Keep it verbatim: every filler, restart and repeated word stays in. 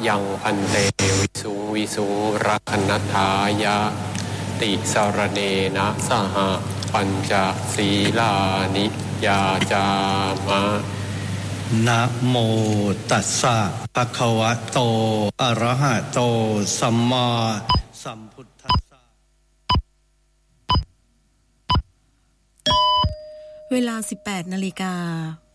ยังพันเตวิสุงวิสุงรักนัฏฐายะติสรเนนะสหปัญจศีลานิยาจามะนะโมตัสสะภะคะวะโตอะระหะโตสัมมาสัมพุทธัสสะเวลา สิบแปดนาฬิกา